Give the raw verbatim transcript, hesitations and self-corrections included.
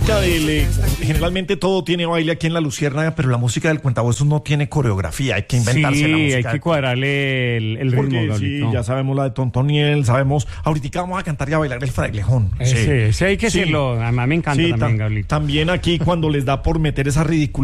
música del... eh, generalmente todo tiene baile aquí en La Luciérnaga, pero la música del Cuentahuesos no tiene coreografía, hay que inventarse la Sí, música. hay que cuadrarle el, el ritmo, Porque Gabriel, sí, ¿no? ya sabemos la de Tontoniel, sabemos... Ahorita vamos a cantar y a bailar el frailejón. Ese, ese hay que Sí. decirlo, además me encanta Sí, también, tam- Gabriel. también aquí cuando les da por meter esa ridícula